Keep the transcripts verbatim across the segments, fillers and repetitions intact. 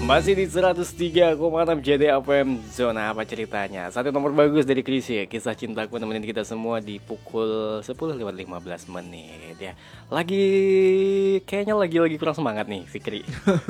Masih di seratus tiga koma enam J D F M. Zona apa ceritanya? Satu nomor bagus dari Krisye, kisah cintaku nemenin kita semua di pukul sepuluh lewat lima belas menit ya. Lagi kayaknya lagi-lagi kurang semangat nih Fikri.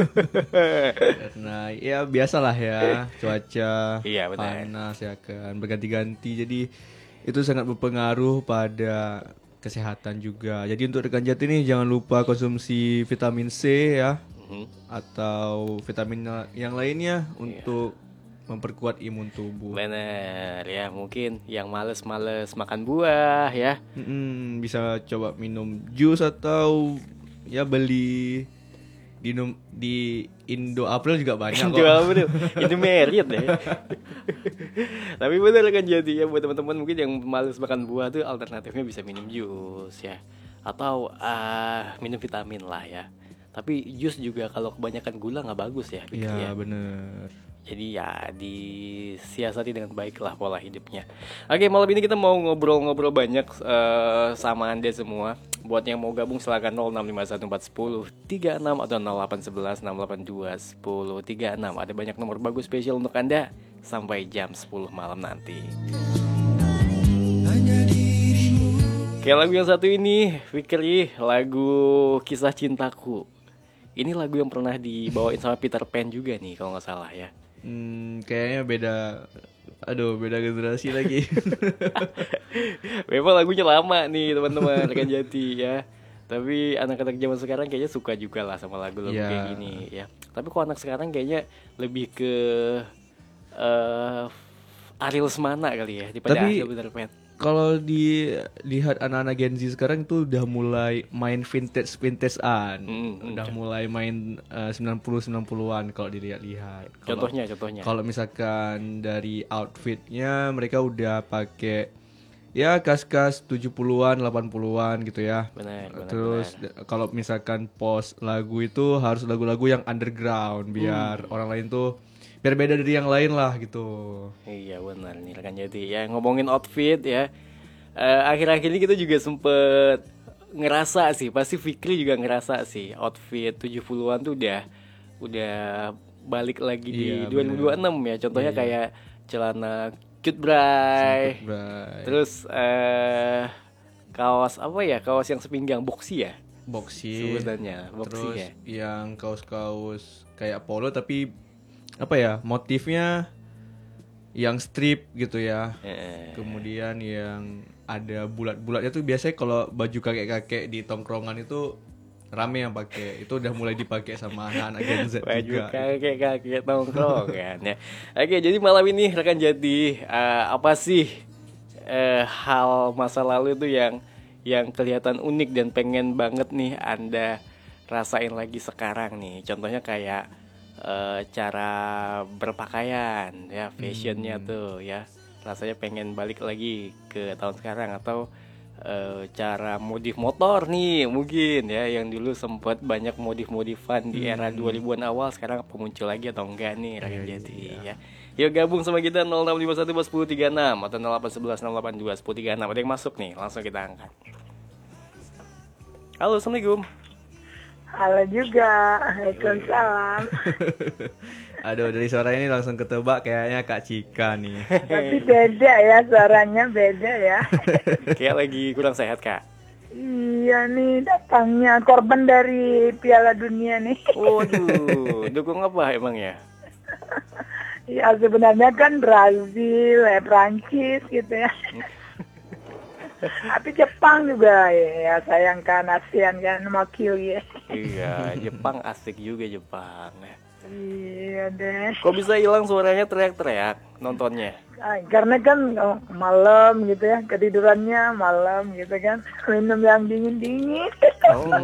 Nah, ya biasalah ya, cuaca Iya, benar. panas ya kan, berganti-ganti. Jadi itu sangat berpengaruh pada kesehatan juga. Jadi untuk rekan Jati nih jangan lupa konsumsi vitamin C ya. Mhm. Atau vitamin yang lainnya untuk memperkuat imun tubuh. Bener ya, mungkin yang males-males makan buah ya. Mm-mm, bisa coba minum jus atau ya beli di num- di Indo April juga banyak kok. Jual bener, itu merit deh. Tapi bener kan jadi ya buat teman-teman mungkin yang males makan buah tuh alternatifnya bisa minum jus ya. Atau uh, minum vitamin lah ya. Tapi jus juga kalau kebanyakan gula nggak bagus ya, Fikri, Iya ya. bener. Jadi ya disiasati dengan baik lah pola hidupnya. Oke, malam ini kita mau ngobrol-ngobrol banyak uh, sama Anda semua. Buat yang mau gabung silakan nol enam lima satu empat satu nol tiga enam atau nol delapan satu satu enam delapan dua satu nol tiga enam. Ada banyak nomor bagus spesial untuk Anda sampai jam sepuluh malam nanti. Oke, lagu yang satu ini Fikri, lagu Kisah Cintaku. Ini lagu yang pernah dibawain sama Peter Pan juga nih kalau nggak salah ya. Hmm, kayaknya beda, aduh beda generasi lagi. Memang lagunya lama nih teman-teman rekan Jati ya. Tapi anak-anak zaman sekarang kayaknya suka juga lah sama lagu-lagu Ya. kayak gini ya. Tapi kok anak sekarang kayaknya lebih ke uh, Ariel Semana kali ya daripada Tapi Ariel Peter Pan. kalau dilihat anak-anak Gen Z sekarang tuh udah mulai main vintage vintagean, Hmm, udah hmm. mulai main uh, sembilan puluh sembilan puluhan kalau dilihat-lihat. Kalau- Contohnya, contohnya. Kalau misalkan dari outfitnya mereka udah pakai ya kas-kas tujuh puluhan delapan puluhan gitu ya. Benar, benar, Terus benar. d- kalau misalkan post lagu itu harus lagu-lagu yang underground biar Hmm. orang lain tuh biar beda dari yang lain lah gitu. Iya benar nih rekan Jati ya, ngomongin outfit ya. Eh, akhir-akhir ini kita juga sempet ngerasa sih, pasti Fikri juga ngerasa sih outfit tujuh puluhan tuh udah udah balik lagi di Iya, dua ribu dua puluh enam ya. Contohnya Iya. kayak celana cute bray. Bye. Terus eh kaos apa ya? Kaos yang sepinggang boxy ya Boxy. sebutannya, boxy Terus ya. yang kaos-kaos kayak polo tapi apa ya motifnya yang strip gitu ya. Eh, Kemudian yang ada bulat-bulatnya tuh biasanya kalau baju kakek-kakek di tongkrongan itu rame yang pakai. Itu udah mulai dipakai sama anak-anak Gen Z baju juga. kakek-kakek nongkrong kan ya. Oke, jadi malam ini rekan Jati, eh, apa sih eh, hal masa lalu itu yang yang kelihatan unik dan pengen banget nih Anda rasain lagi sekarang nih. Contohnya kayak eh, cara berpakaian ya, fashionnya tuh ya. Rasanya pengen balik lagi ke tahun sekarang atau eh, cara modif motor nih mungkin ya yang dulu sempat banyak modif-modifan di era dua ribuan awal, sekarang apa muncul lagi atau enggak nih rekan Jati ya. Yuk gabung sama kita nol enam lima satu satu nol tiga enam atau nol delapan satu satu enam delapan dua satu tiga enam. Ada yang masuk nih, langsung kita angkat. Halo, Assalamualaikum. Halo juga, Waalaikumsalam. Aduh dari suara ini langsung ketebak kayaknya Kak Cika nih. Tapi beda ya, suaranya beda ya. Kayak lagi kurang sehat kak. Iya nih, datangnya korban dari Piala Dunia nih. Waduh, dukung apa emang ya? Ya sebenarnya kan Brazil, ya Prancis gitu ya. Tapi Jepang juga ya, sayangkan ASEAN kan mewakili ya. Iya, Jepang asik juga Jepang. Iya deh. Kok bisa hilang suaranya teriak-teriak nontonnya? Ah, karena kan oh, malam gitu ya, ketidurannya malam gitu kan, minum yang dingin-dingin. Oh.